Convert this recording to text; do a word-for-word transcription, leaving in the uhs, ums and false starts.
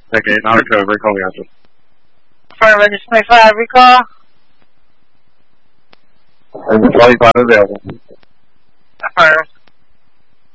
Okay, not recover. Call me after. Front register twenty-five, recall. And Charlie five available. Affirm.